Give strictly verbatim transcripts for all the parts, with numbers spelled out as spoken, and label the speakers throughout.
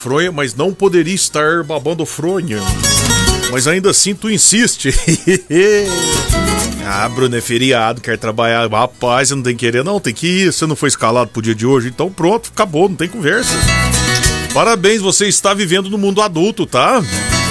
Speaker 1: fronha, mas não poderia estar babando fronha. Mas ainda assim tu insiste. Ah, Bruno, é feriado, quer trabalhar. Rapaz, você não tem que querer não, tem que ir. Você não foi escalado pro dia de hoje, então pronto, acabou, não tem conversa. Parabéns, você está vivendo no mundo adulto, tá?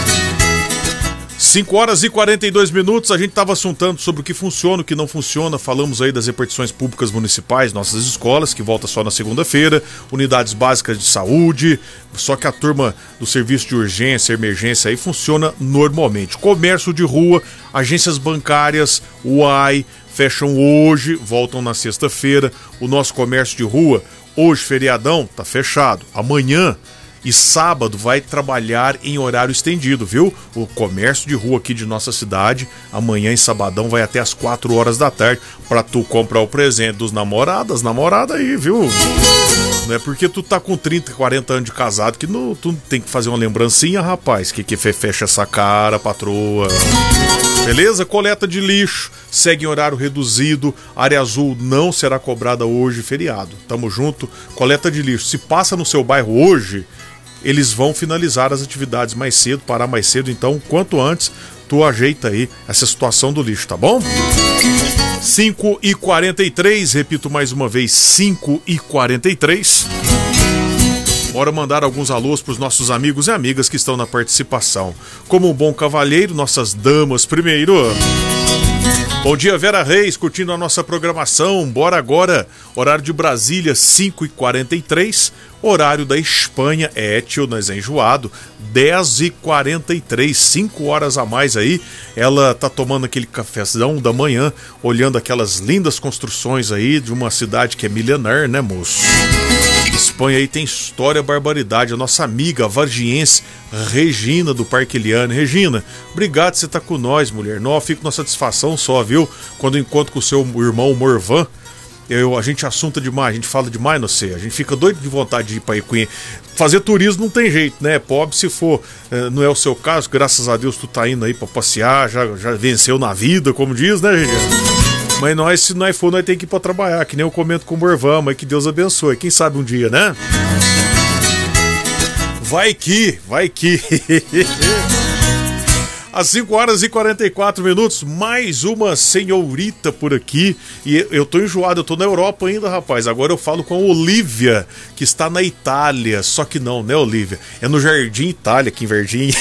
Speaker 1: cinco horas e quarenta e dois minutos, a gente estava assuntando sobre o que funciona, o que não funciona. Falamos aí das repartições públicas municipais, nossas escolas, que volta só na segunda-feira, unidades básicas de saúde, só que a turma do serviço de urgência, emergência aí funciona normalmente. Comércio de rua, agências bancárias, U A I, fecham hoje, voltam na sexta-feira. O nosso comércio de rua, hoje feriadão, tá fechado. Amanhã e sábado vai trabalhar em horário estendido, viu? O comércio de rua aqui de nossa cidade, amanhã e sabadão vai até as quatro horas da tarde pra tu comprar o presente dos namorados, namorada aí, viu? Não é porque tu tá com trinta, quarenta anos de casado que no, tu tem que fazer uma lembrancinha, rapaz, que que fecha essa cara, patroa. Beleza? Coleta de lixo segue em horário reduzido. Área azul não será cobrada hoje, feriado. Tamo junto. Coleta de lixo. Se passa no seu bairro hoje, eles vão finalizar as atividades mais cedo, parar mais cedo. Então, quanto antes, tu ajeita aí essa situação do lixo, tá bom? cinco e quarenta e três, repito mais uma vez, cinco e quarenta e três. Bora mandar alguns alôs para os nossos amigos e amigas que estão na participação. Como um bom cavalheiro, nossas damas primeiro. Bom dia, Vera Reis, curtindo a nossa programação. Bora agora, horário de Brasília, cinco e quarenta e três. Horário da Espanha, é, tio, nós é enjoado, dez e quarenta e três, cinco horas a mais aí. Ela tá tomando aquele cafezão da manhã, olhando aquelas lindas construções aí de uma cidade que é milenar, né, moço? Espanha aí tem história, barbaridade. A nossa amiga vargiense Regina do Parque Eliane. Regina, obrigado por você estar com nós, mulher. Não, fico com satisfação só, viu? Quando eu encontro com o seu irmão Morvan, eu, a gente assunta demais, a gente fala demais, não sei. A gente fica doido de vontade de ir para Icuinha. Fazer turismo não tem jeito, né? Pobre se for, não é o seu caso, graças a Deus tu tá indo aí para passear, já, já venceu na vida, como diz, né, Regina? Mas nós, se nós for, nós temos que ir pra trabalhar, que nem eu comento com o Morvan, mas que Deus abençoe. Quem sabe um dia, né? Vai que, vai que. Às cinco horas e quarenta e quatro minutos, mais uma senhorita por aqui. E eu tô enjoado, eu tô na Europa ainda, rapaz. Agora eu falo com a Olivia, que está na Itália. Só que não, né, Olivia? É no Jardim Itália, aqui em Verdinho.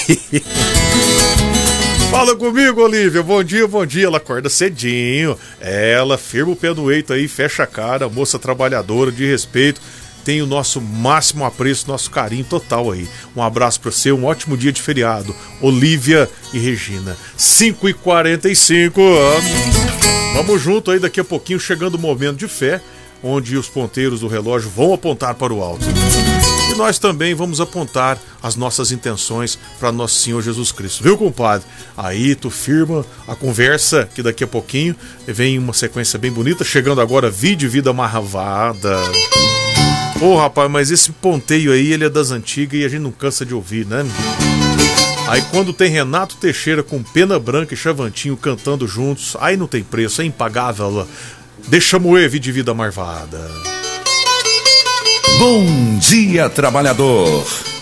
Speaker 1: Fala comigo, Olivia. Bom dia, bom dia. Ela acorda cedinho. Ela firma o pé no eito aí, fecha a cara. Moça trabalhadora, de respeito. Tem o nosso máximo apreço, nosso carinho total aí. Um abraço pra você, um ótimo dia de feriado. Olivia e Regina. cinco e quarenta e cinco. Vamos junto aí, daqui a pouquinho, chegando o momento de fé, onde os ponteiros do relógio vão apontar para o alto. E nós também vamos apontar as nossas intenções para nosso Senhor Jesus Cristo. Viu, compadre? Aí tu firma a conversa, que daqui a pouquinho vem uma sequência bem bonita. Chegando agora, Vide Vida Marravada. Ô, oh, rapaz, mas esse ponteio aí, ele é das antigas e a gente não cansa de ouvir, né? Aí quando tem Renato Teixeira com Pena Branca e Chavantinho cantando juntos, aí não tem preço, é impagável. Deixa moer, Vide Vida Marvada.
Speaker 2: Bom dia, trabalhador.